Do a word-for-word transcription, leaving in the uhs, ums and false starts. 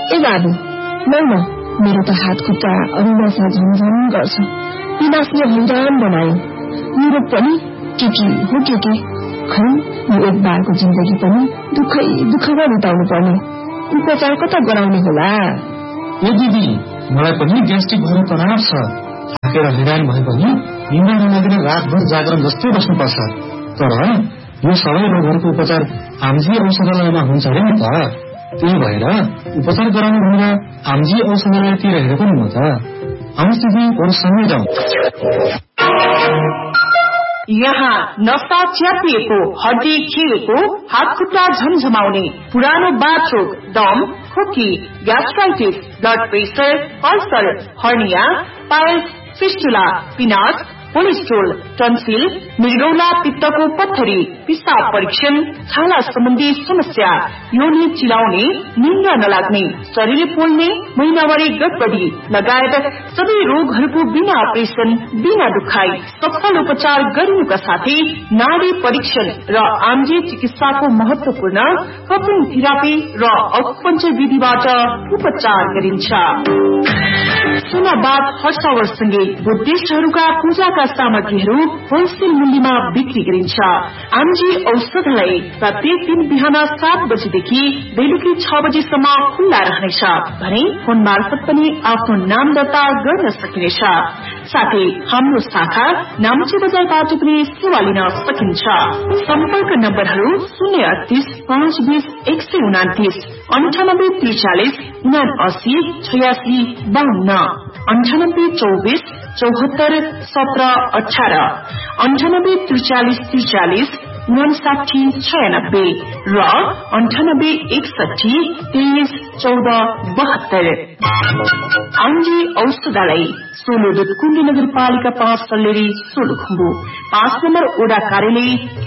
ए बाबु लौ न, मेरो त हात खुट्टा अरुणासा झमझम गर्छ। विनाशले हैरान बनायो। मेरो पनि के के हो के के खै यो एक बारको जिन्दगी पनि दुःखै दुःखमा बिताउनु पर्ने। उपचार कता गराउने होला? ए दिदी, मलाई पनि ग्यास्ट्रिक भएर तनाव छ। थाकेर हैरान भए पनि निन्द्रा नलागेर रातभर जागरण जस्तै बस्नुपर्छ। तर यो सबै रोगहरूको उपचार आमजी औषधालयमा हुन्छ अरे नि त। त्यही भएर उपचार गराउनु भनेर आमजी औषधालयतिर हेरेको नि म त। आउनुहोस् दिदी, अरू सँगै जाउँ। यहाँ नसा च्यापिएको, हड्डी खिएको, हात खुट्टा झमझमाउने, पुरानो बाथरुम, दम, खोकी, gastritis, blood pressure, ulcer, hernia, piles, fistula, पिनास, cholesterol, tonsil, मृगौला, पित्तको पत्थरी, पिसाब परीक्षण, छाला सम्बन्धी समस्या, योनि चिलाउने, निन्द्रा नलाग्ने, शरीर पोल्ने, महिनावारी गडबडी लगायत सबै रोगहरूको बिना अपरेसन, बिना दुखाई सफल उपचार गरिनुका साथै नाडी परीक्षण र आम्जे चिकित्साको महत्वपूर्ण कपिङ थेरापी र अकुपञ्चर विधिबाट उपचार गरिन्छ। सुनाबाद हर्षावरसँगै बुद्धिस्टहरूका पूजाका सामग्रीहरू होलसेल मूल्यमा बिक्री गरिन्छ। आमजी औषधालय प्रत्येक दिन बिहान सात बजेदेखि बेलुकी छ बजेसम्म खुल्ला रहनेछ भने फोन मार्फत पनि आफ्नो नाम दर्ता गर्न सकिनेछ। साथै हाम्रो शाखा नाम्ची बजारबाट पनि सेवा लिन सकिन्छ। सम्पर्क नम्बरहरू शून्य अडतिस पाँच बीस एक सय उनातिस, अन्ठानब्बे त्रिचालिस उनासी छयासी बाहन्न, अन्ठानब्बे चौबिस चौहत्तर सत्र अठारह, अन्ठानब्बे त्रिचालिस त्रिचालिस उनसाठी छयानब्बे र अन्ठानब्बे एकसठी तेइस चौध बहत्तर। आमजी औषधालय सोलो दुधकुण्ड नगरपालिका पाँच सल्लेरी सोलुखुम्बु, पाँच नम्बर ओडा कार्यालय